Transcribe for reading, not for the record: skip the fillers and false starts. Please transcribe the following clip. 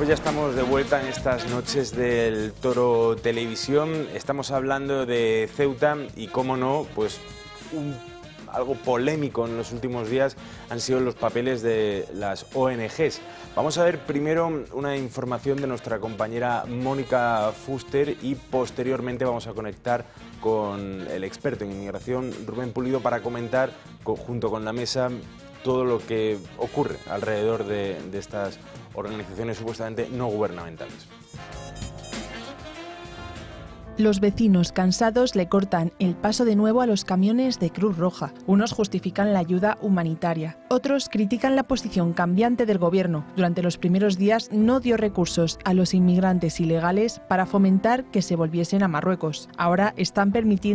Pues ya estamos de vuelta en estas noches del Toro Televisión. Estamos hablando de Ceuta y, cómo no, pues algo polémico en los últimos días han sido los papeles de las ONGs. Vamos a ver primero una información de nuestra compañera Mónica Fuster y posteriormente vamos a conectar con el experto en inmigración Rubén Pulido para comentar junto con la mesa todo lo que ocurre alrededor de estas organizaciones supuestamente no gubernamentales. Los vecinos cansados le cortan el paso de nuevo a los camiones de Cruz Roja. Unos justifican la ayuda humanitaria. Otros critican la posición cambiante del gobierno. Durante los primeros días no dio recursos a los inmigrantes ilegales para fomentar que se volviesen a Marruecos. Ahora están permitiendo